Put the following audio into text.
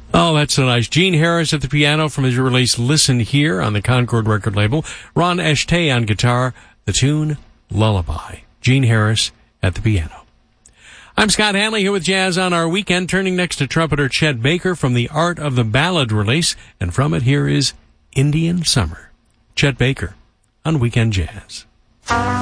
Oh, that's so nice. Gene Harris at the piano from his release Listen Here on the Concord record label. Ron Eshtay on guitar. The tune Lullaby. Gene Harris at the piano. I'm Scott Hanley here with Jazz on Our Weekend, turning next to trumpeter Chet Baker from the Art of the Ballad release, and from it here is Indian Summer. Chet Baker on Weekend Jazz.